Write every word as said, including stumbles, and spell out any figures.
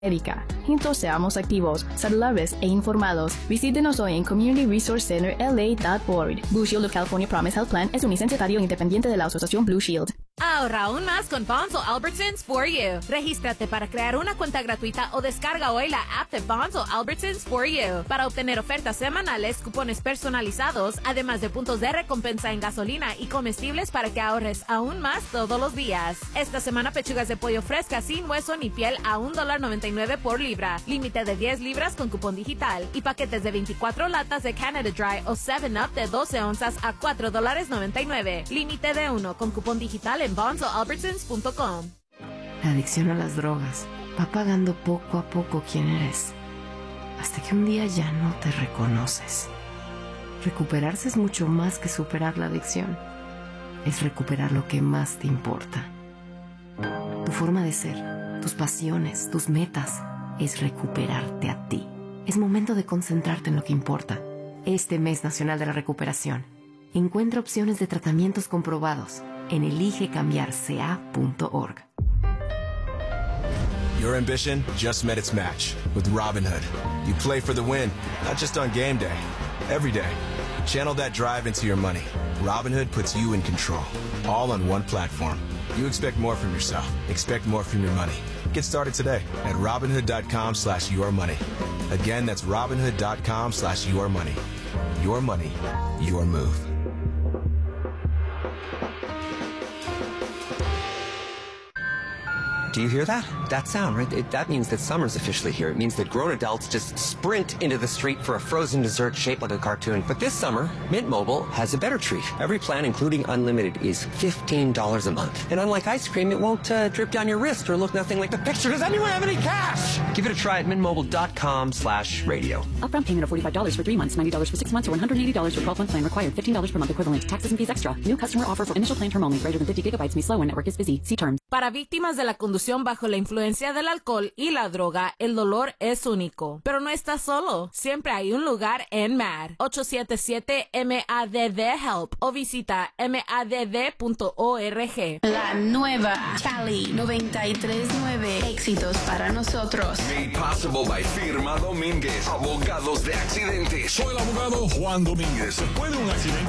Erika. Juntos seamos activos, saludables e informados. Visítenos hoy en community resource center l a dot org. Blue Shield of California Promise Health Plan es un licenciatario independiente de la Asociación Blue Shield. Ahorra aún más con Bonds o Albertsons for You. Regístrate para crear una cuenta gratuita o descarga hoy la app de Bonds o Albertsons for You para obtener ofertas semanales, cupones personalizados, además de puntos de recompensa en gasolina y comestibles para que ahorres aún más todos los días. Esta semana pechugas de pollo frescas sin hueso ni piel a un dólar noventa y nueve por libra, límite de diez libras con cupón digital, y paquetes de veinticuatro latas de Canada Dry o seven up de doce onzas a cuatro dólares noventa y nueve, límite de uno con cupón digital en bonds o albertsons punto com. La adicción a las drogas va pagando poco a poco quién eres, hasta que un día ya no te reconoces. Recuperarse es mucho más que superar la adicción. Es recuperar lo que más te importa. Tu forma de ser, tus pasiones, tus metas, es recuperarte a ti. Es momento de concentrarte en lo que importa. Este mes nacional de la recuperación, encuentra opciones de tratamientos comprobados en elige cambiar c a punto org. Your ambition just met its match with Robinhood. You play for the win, not just on game day, every day. Channel that drive into your money. Robinhood puts you in control, all on one platform. You expect more from yourself. Expect more from your money. Get started today at Robinhood.com slash your money. Again, that's Robinhood.com slash your money. Your money, your move. Do you hear that? That sound, right? It, that means that summer's officially here. It means that grown adults just sprint into the street for a frozen dessert shaped like a cartoon. But this summer, Mint Mobile has a better treat. Every plan, including unlimited, is fifteen dollars a month. And unlike ice cream, it won't uh, drip down your wrist or look nothing like the picture. Does anyone have any cash? Give it a try at mintmobile.com slash radio. Upfront payment of forty-five dollars for three months, ninety dollars for six months, or one hundred eighty dollars for twelve-month plan required. fifteen dollars per month equivalent. Taxes and fees extra. New customer offer for initial plan term only. Greater than fifty gigabytes may slow when network is busy. See terms. Para víctimas de la conducción bajo la influencia del alcohol y la droga, el dolor es único. Pero no estás solo. Siempre hay un lugar en M A D. ocho siete siete M A D D HELP o visita M A D D punto org. La nueva Cali noventa y tres punto nueve. Éxitos para nosotros. Made possible by Firma Domínguez, abogados de accidentes. Soy el abogado Juan Domínguez. ¿Puede un accidente